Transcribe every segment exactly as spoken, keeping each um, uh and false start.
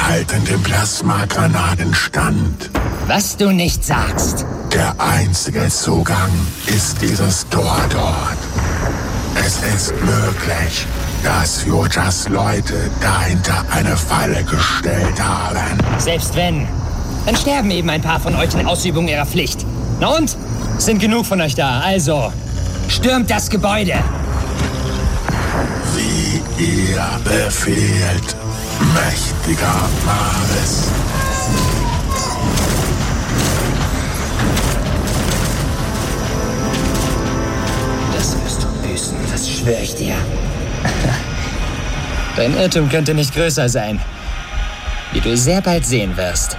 halten den Plasmagranaten stand. Was du nicht sagst. Der einzige Zugang ist dieses Tor dort. Es ist möglich, dass Futures Leute dahinter eine Falle gestellt haben. Selbst wenn, dann sterben eben ein paar von euch in Ausübung ihrer Pflicht. Na und? Es sind genug von euch da, also stürmt das Gebäude. Wie ihr befehlt, mächtiger Maris. Das wirst du büßen, das schwöre ich dir. Dein Irrtum könnte nicht größer sein, wie du sehr bald sehen wirst.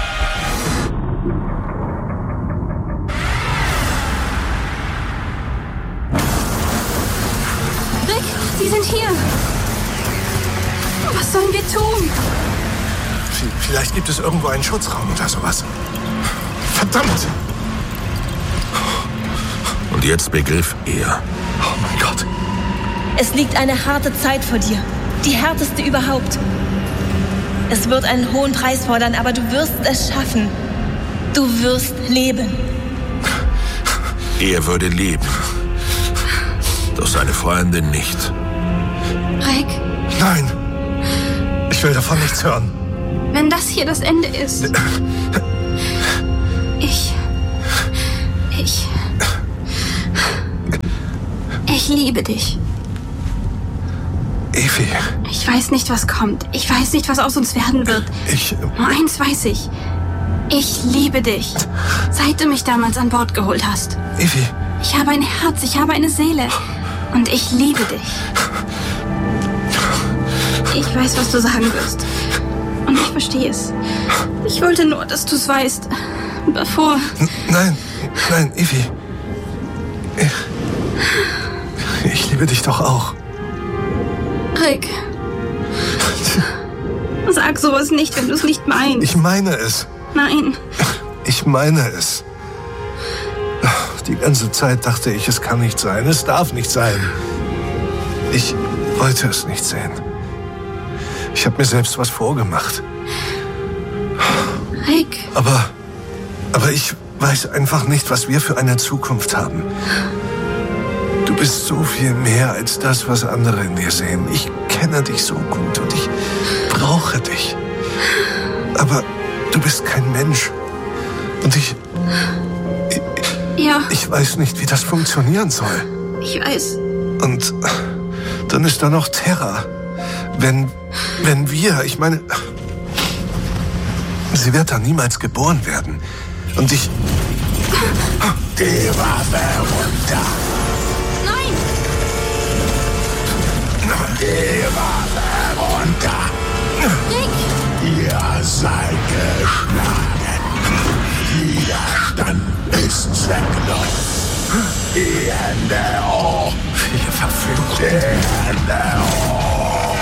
Rick, sie sind hier. Was sollen wir tun? Vielleicht gibt es irgendwo einen Schutzraum oder sowas. Verdammt! Und jetzt begriff er. Oh mein Gott. Es liegt eine harte Zeit vor dir. Die härteste überhaupt. Es wird einen hohen Preis fordern, aber du wirst es schaffen. Du wirst leben. Er würde leben. Doch seine Freundin nicht. Rick? Nein! Ich will davon nichts hören. Wenn das hier das Ende ist. Ich... Ich... Ich liebe dich. Evie. Ich weiß nicht, was kommt. Ich weiß nicht, was aus uns werden wird. Ich... Nur eins weiß ich. Ich liebe dich. Seit du mich damals an Bord geholt hast. Evie. Ich habe ein Herz, ich habe eine Seele. Und ich liebe dich. Ich weiß, was du sagen wirst. Und ich verstehe es. Ich wollte nur, dass du es weißt. Bevor... N- Nein, nein, Evie. Ich, ich liebe dich doch auch. Rick. Sag sowas nicht, wenn du es nicht meinst. Ich meine es. Nein. Ich meine es. Die ganze Zeit dachte ich, es kann nicht sein. Es darf nicht sein. Ich wollte es nicht sehen. Ich habe mir selbst was vorgemacht. Rick. Aber, aber ich weiß einfach nicht, was wir für eine Zukunft haben. Du bist so viel mehr als das, was andere in dir sehen. Ich kenne dich so gut und ich brauche dich. Aber du bist kein Mensch. Und ich... ich Ja. Ich weiß nicht, wie das funktionieren soll. Ich weiß. Und dann ist da noch Terra. Wenn, wenn wir, ich meine... Sie wird da niemals geboren werden. Und ich... Die Waffe runter. Nein! Die Waffe runter. Rick! Ihr seid geschlagen. Widerstand ist zwecklos. Die Hände hoch. Wir verflucht. Die Hände hoch.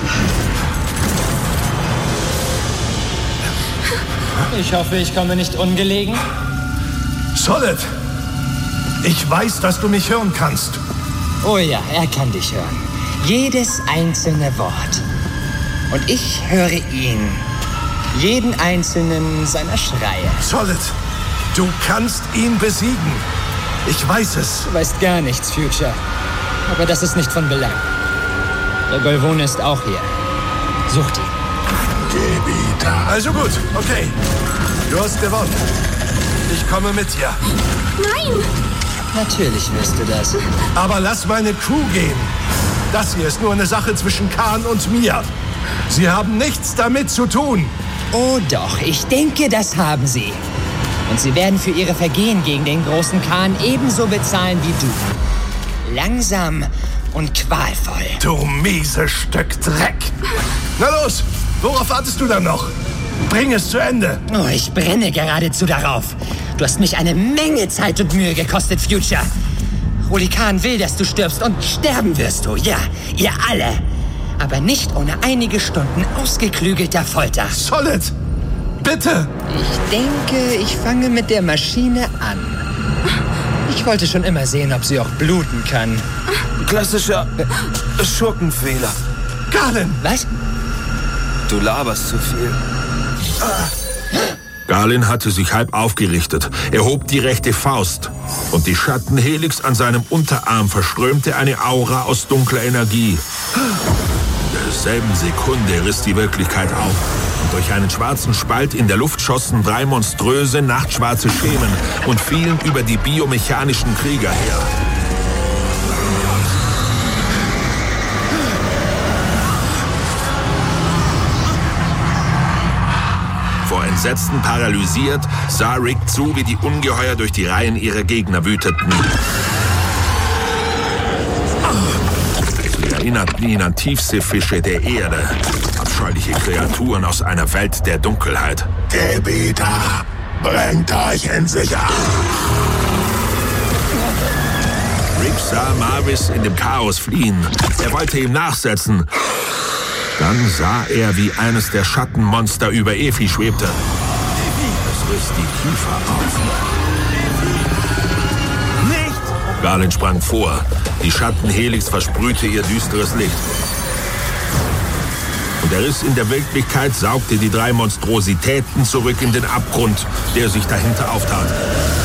Ich hoffe, ich komme nicht ungelegen. Solid! Ich weiß, dass du mich hören kannst. Oh ja, er kann dich hören. Jedes einzelne Wort. Und ich höre ihn. Jeden einzelnen seiner Schreie. Solid, du kannst ihn besiegen. Ich weiß es. Du weißt gar nichts, Future. Aber das ist nicht von Belang. Der Golvone ist auch hier. Sucht ihn. Gebiete. Also gut, okay. Du hast gewonnen. Ich komme mit dir. Nein! Natürlich wirst du das. Aber lass meine Crew gehen. Das hier ist nur eine Sache zwischen Khan und mir. Sie haben nichts damit zu tun. Oh doch, ich denke, das haben sie. Und sie werden für ihre Vergehen gegen den großen Khan ebenso bezahlen wie du. Langsam und qualvoll. Du miese Stück Dreck. Na los, worauf wartest du dann noch? Bring es zu Ende. Oh, ich brenne geradezu darauf. Du hast mich eine Menge Zeit und Mühe gekostet, Future. Holy Khan will, dass du stirbst und sterben wirst du, ja, ihr alle. Aber nicht ohne einige Stunden ausgeklügelter Folter. Solid, bitte. Ich denke, ich fange mit der Maschine an. Ich wollte schon immer sehen, ob sie auch bluten kann. Klassischer äh, Schurkenfehler. Galen, Was? Du laberst zu viel. Garlin hatte sich halb aufgerichtet. Er hob die rechte Faust und die Schattenhelix an seinem Unterarm verströmte eine Aura aus dunkler Energie. In derselben Sekunde riss die Wirklichkeit auf und durch einen schwarzen Spalt in der Luft schossen drei monströse, nachtschwarze Schemen und fielen über die biomechanischen Krieger her. Vor Entsetzen paralysiert, sah Rick zu, wie die Ungeheuer durch die Reihen ihrer Gegner wüteten. Sie erinnerten ihn an Tiefseefische der Erde, abscheuliche Kreaturen aus einer Welt der Dunkelheit. Gebieter, bringt euch in Sicherheit. Rick sah Marvis in dem Chaos fliehen. Er wollte ihm nachsetzen. Dann sah er, wie eines der Schattenmonster über Efi schwebte. Es riss die Kiefer auf. Nicht! Garlin sprang vor. Die Schattenhelix versprühte ihr düsteres Licht. Und der Riss in der Wirklichkeit saugte die drei Monstrositäten zurück in den Abgrund, der sich dahinter auftat.